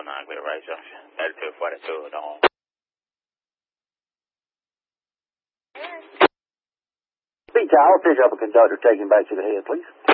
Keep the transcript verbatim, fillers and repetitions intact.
nine, clear right junction. Altitude forty-two, don't. B Tower, pick up a conductor, take him back to the head, please.